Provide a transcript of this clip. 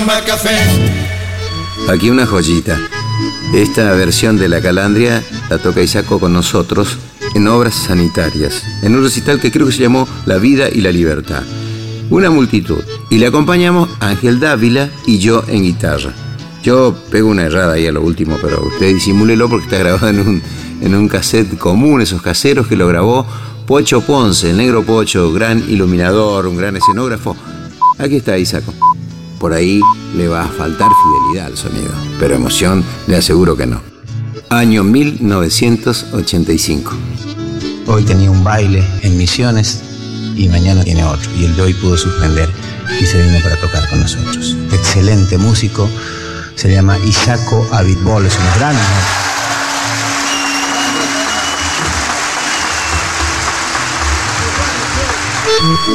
café. Aquí una joyita. Esta versión de La Calandria la toca Isaco con nosotros en Obras Sanitarias, en un recital que creo que se llamó La Vida y la Libertad. Una multitud. Y le acompañamos Ángel Dávila y yo en guitarra. Yo pego una errada ahí a lo último, pero usted disimúlelo porque está grabado en un cassette común, esos caseros que lo grabó Pocho Ponce, el negro Pocho, gran iluminador, un gran escenógrafo. Aquí está Isaco. Por ahí le va a faltar fidelidad al sonido, pero emoción le aseguro que no. Año 1985. Hoy tenía un baile en Misiones y mañana tiene otro. Y el de hoy pudo suspender y se vino para tocar con nosotros. Excelente músico, se llama Isaco Abitbol, es un gran honor.